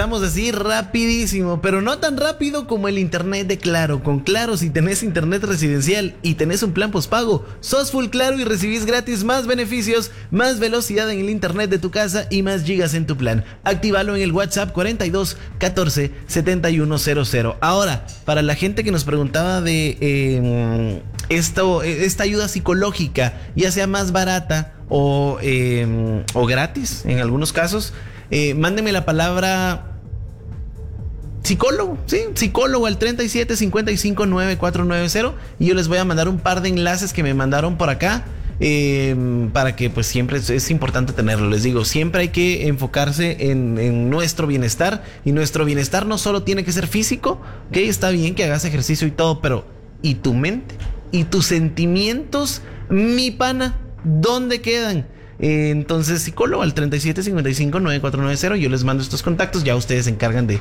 empezamos así rapidísimo, pero no tan rápido como el internet de Claro. Con Claro, si tenés internet residencial y tenés un plan postpago, sos full Claro y recibís gratis más beneficios, más velocidad en el internet de tu casa y más gigas en tu plan. Actívalo en el WhatsApp 42 14 7100. Ahora, para la gente que nos preguntaba de esta ayuda psicológica, ya sea más barata o gratis en algunos casos, mándenme la palabra psicólogo, sí, psicólogo al 37 55 9490 y yo les voy a mandar un par de enlaces que me mandaron por acá, para que pues siempre es importante tenerlo. Les digo, siempre hay que enfocarse en nuestro bienestar, y nuestro bienestar no solo tiene que ser físico, ok, está bien que hagas ejercicio y todo, pero ¿y tu mente? ¿Y tus sentimientos, mi pana? ¿Dónde quedan? Entonces, psicólogo al 37 55 9490. Yo les mando estos contactos. Ya ustedes se encargan de